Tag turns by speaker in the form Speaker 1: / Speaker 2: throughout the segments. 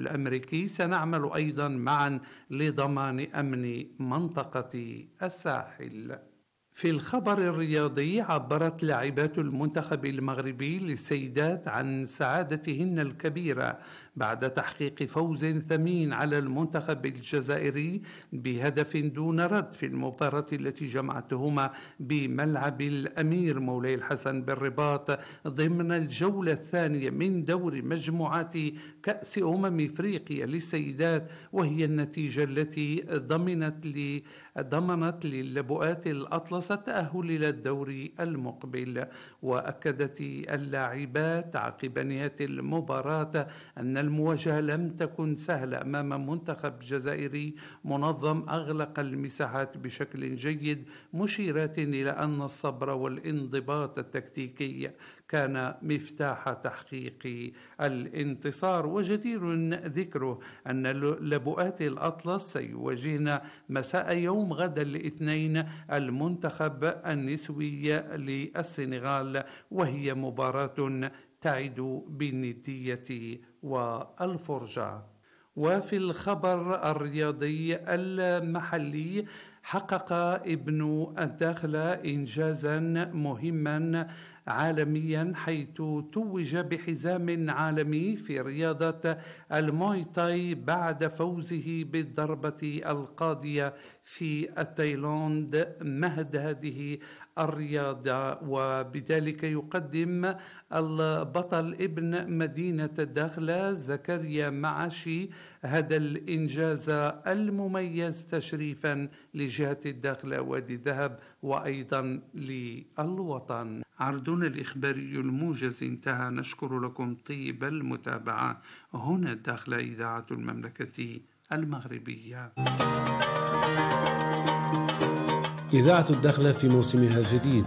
Speaker 1: الأمريكي سنعمل أيضا معا لضمان أمن منطقة الساحل. في الخبر الرياضي، عبرت لاعبات المنتخب المغربي للسيدات عن سعادتهن الكبيرة بعد تحقيق فوز ثمين على المنتخب الجزائري بهدف دون رد في المباراة التي جمعتهما بملعب الأمير مولاي الحسن بالرباط ضمن الجولة الثانية من دور مجموعات كأس إفريقيا للسيدات، وهي النتيجة التي ضمنت للبؤات الأطلس التأهل إلى الدور المقبل. وأكدت اللاعبات عقب نهاية المباراة أن المواجهة لم تكن سهلة أمام منتخب جزائري منظم أغلق المساحات بشكل جيد، مشيرات إلى أن الصبر والانضباط التكتيكي كان مفتاح تحقيق الانتصار. وجدير ذكره أن لبؤات الأطلس سيواجهن مساء يوم غد الاثنين المنتخب النسوي للسنغال، وهي مباراة تعد بالندية والفرجة. وفي الخبر الرياضي المحلي، حقق ابن الداخلة إنجازا مهما عالميا حيث توج بحزام عالمي في رياضة الموي تاي بعد فوزه بالضربة القاضية في تايلاند مهد هذه الرياضة. وبذلك يقدم البطل ابن مدينة الداخلة زكريا معاشي هذا الإنجاز المميز تشريفا لجهة الداخلة وادي الذهب وأيضا للوطن. عرضنا الإخباري الموجز انتهى، نشكر لكم طيب المتابعة. هنا الداخلة إذاعة المملكة المغربية.
Speaker 2: إذاعة الداخلة في موسمها الجديد،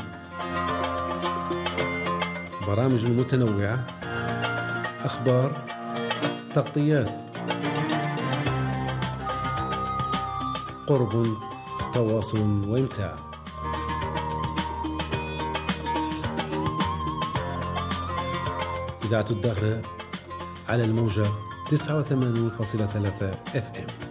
Speaker 2: برامج متنوعة، أخبار، تغطيات، قرب، تواصل وإمتاع. إذاعة الداخلة على الموجة 89.3 FM.